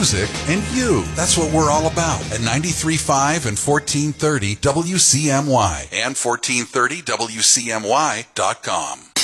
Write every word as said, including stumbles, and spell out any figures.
music, and you. That's what we're all about at ninety-three point five and fourteen thirty W C M Y and fourteen thirty W C M Y dot com.